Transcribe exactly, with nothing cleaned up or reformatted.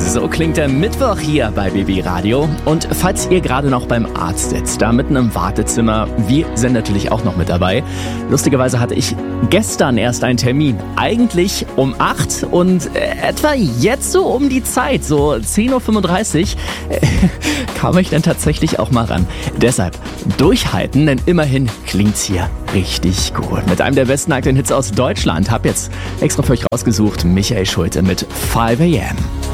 So klingt der Mittwoch hier bei B B Radio. Und falls ihr gerade noch beim Arzt sitzt, da mitten im Wartezimmer, wir sind natürlich auch noch mit dabei. Lustigerweise hatte ich gestern erst einen Termin. Eigentlich um acht und etwa jetzt so um die Zeit, so zehn Uhr fünfunddreißig, kam ich dann tatsächlich auch mal ran. Deshalb durchhalten, denn immerhin klingt's hier richtig gut. Mit einem der besten aktuellen Hits aus Deutschland. Hab jetzt extra für euch rausgesucht, Michael Schulte mit five a m